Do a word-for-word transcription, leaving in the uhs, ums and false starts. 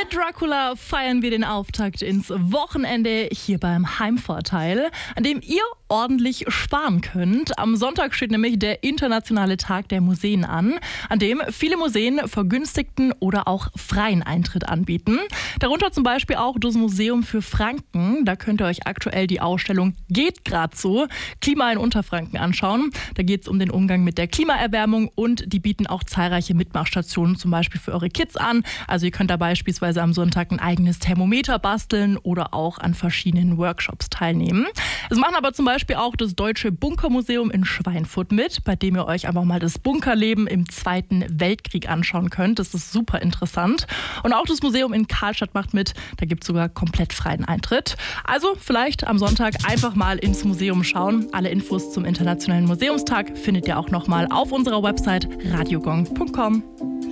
Mit Dracula feiern wir den Auftakt ins Wochenende hier beim Heimvorteil, an dem ihr ordentlich sparen könnt. Am Sonntag steht nämlich der internationale Tag der Museen an, an dem viele Museen vergünstigten oder auch freien Eintritt anbieten. Darunter zum Beispiel auch das Museum für Franken. Da könnt ihr euch aktuell die Ausstellung Geht grad so, Klima in Unterfranken anschauen. Da geht es um den Umgang mit der Klimaerwärmung und die bieten auch zahlreiche Mitmachstationen zum Beispiel für eure Kids an. Also ihr könnt da beispielsweise am Sonntag ein eigenes Thermometer basteln oder auch an verschiedenen Workshops teilnehmen. Es machen aber zum Beispiel auch das Deutsche Bunkermuseum in Schweinfurt mit, bei dem ihr euch einfach mal das Bunkerleben im Zweiten Weltkrieg anschauen könnt. Das ist super interessant. Und auch das Museum in Karlstadt macht mit. Da gibt es sogar komplett freien Eintritt. Also vielleicht am Sonntag einfach mal ins Museum schauen. Alle Infos zum Internationalen Museumstag findet ihr auch nochmal auf unserer Website radiogong punkt com.